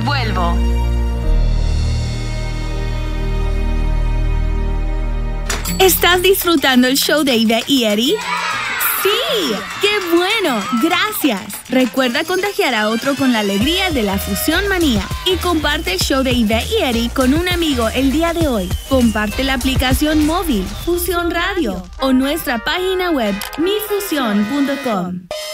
Vuelvo. ¿Estás disfrutando el show de Ivette y Eddie? ¡Sí! ¡Qué bueno! ¡Gracias! Recuerda contagiar a otro con la alegría de la Fusión Manía y comparte el show de Ivette y Eddie con un amigo el día de hoy. Comparte la aplicación móvil Fusión Radio o nuestra página web mifusión.com.